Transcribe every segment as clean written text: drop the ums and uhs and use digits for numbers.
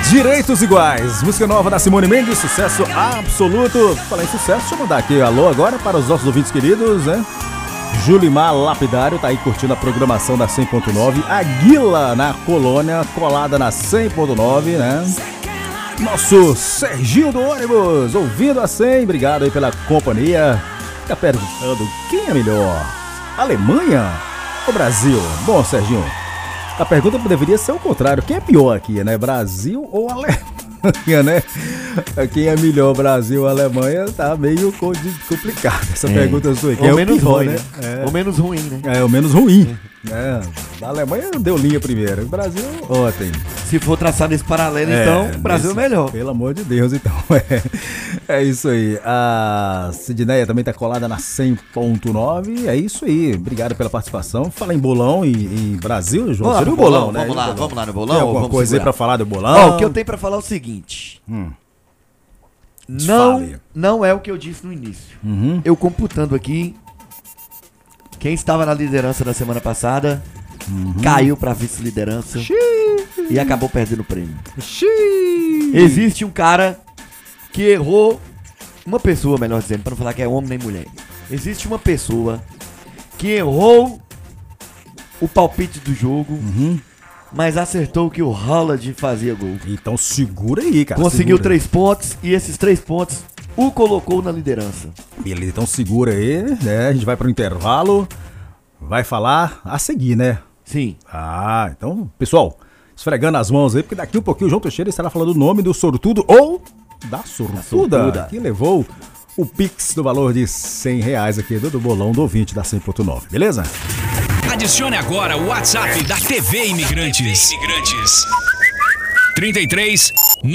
Direitos Iguais, música nova da Simone Mendes, sucesso absoluto. Falar em sucesso, deixa eu mandar aqui alô agora para os nossos ouvintes queridos, né? Julimar Lapidário tá aí curtindo a programação da 100.9. Aguila na Colônia, colada na 100.9, né? Nosso Serginho do ônibus, ouvindo a 100, obrigado aí pela companhia. Tá perguntando quem é melhor, Alemanha ou Brasil? Bom, Serginho, a pergunta deveria ser o contrário, quem é pior aqui, né? Brasil ou Alemanha, né? Quem é melhor, Brasil ou Alemanha, tá meio complicado essa pergunta sua aqui. Ou é menos pior, ruim, né? Ou menos ruim, né? É, o menos ruim. A Alemanha deu linha primeiro, o Brasil ontem. Se for traçar nesse paralelo, então, o Brasil é melhor. Pelo amor de Deus, então. É isso aí. A Sidneia também tá colada na 100.9. É isso aí. Obrigado pela participação. Fala em bolão e Brasil, João. Seria o bolão, né? Vamos lá no bolão. Tem alguma coisa segurar aí pra falar do bolão? O que eu tenho pra falar é o seguinte. Fale. Não é o que eu disse no início. Uhum. Eu computando aqui, quem estava na liderança da semana passada caiu pra vice-liderança e acabou perdendo o prêmio. Existe um cara que errou, uma pessoa, melhor dizendo, pra não falar que é homem nem mulher. Existe uma pessoa que errou o palpite do jogo, mas acertou que o Haaland fazia gol. Então segura aí, cara. Conseguiu segura. 3 pontos e esses 3 pontos o colocou na liderança. Beleza, então segura aí, né? A gente vai pro intervalo. Vai falar a seguir, né? Sim. Então, pessoal, esfregando as mãos aí, porque daqui um pouquinho o João Teixeira estará falando o nome do sortudo ou da sortuda, que levou o Pix do valor de R$100 aqui do bolão do ouvinte da 100.9, beleza? Adicione agora o WhatsApp da TV Imigrantes. 33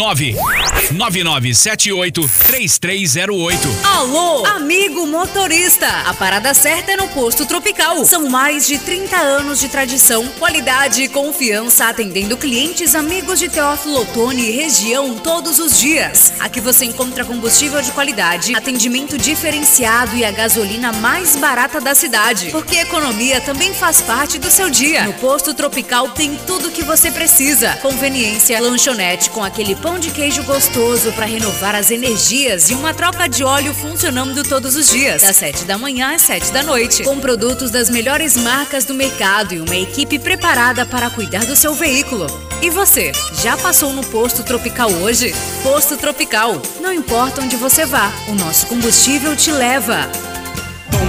99978 3308. Alô, amigo motorista. A parada certa é no Posto Tropical. São mais de 30 anos de tradição, qualidade e confiança atendendo clientes amigos de Teófilo Otoni e região todos os dias. Aqui você encontra combustível de qualidade, atendimento diferenciado e a gasolina mais barata da cidade. Porque a economia também faz parte do seu dia. No Posto Tropical tem tudo o que você precisa. Conveniência, lanchonete com aquele pão de queijo gostoso para renovar as energias e uma troca de óleo funcionando todos os dias, das 7 da manhã às 7 da noite, com produtos das melhores marcas do mercado e uma equipe preparada para cuidar do seu veículo. E você, já passou no Posto Tropical hoje? Posto Tropical, não importa onde você vá, o nosso combustível te leva.